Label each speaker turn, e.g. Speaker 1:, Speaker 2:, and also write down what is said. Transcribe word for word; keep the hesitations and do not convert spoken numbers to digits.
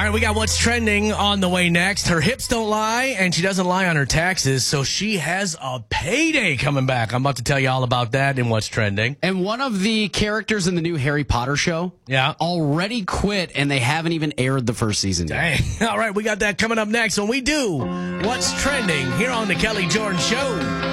Speaker 1: right, we got what's trending on the way next. Her hips don't lie, and she doesn't lie on her taxes, so she has a payday coming back. I'm about to tell you all about that and what's trending.
Speaker 2: And one of the characters in the new Harry Potter show
Speaker 1: yeah.
Speaker 2: already quit, and they haven't even aired the first season yet.
Speaker 1: Dang. All right, we got that coming up next when we do What's Trending here on the Kelly Jordan Show.